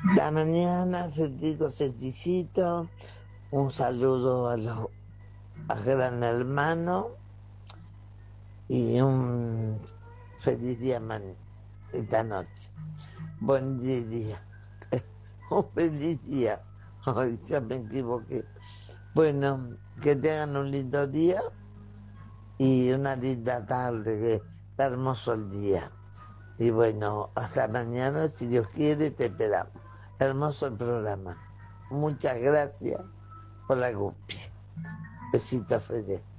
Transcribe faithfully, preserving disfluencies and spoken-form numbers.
La mañana, Federico sencillito, un saludo a los a Gran Hermano y un feliz día man- esta noche. Buen día. Un feliz día. Ay, ya me equivoqué. Bueno, que tengan un lindo día y una linda tarde, que está hermoso el día. Y bueno, hasta mañana, si Dios quiere, te esperamos. Hermoso el programa. Muchas gracias por la copia. Besitos, Fede.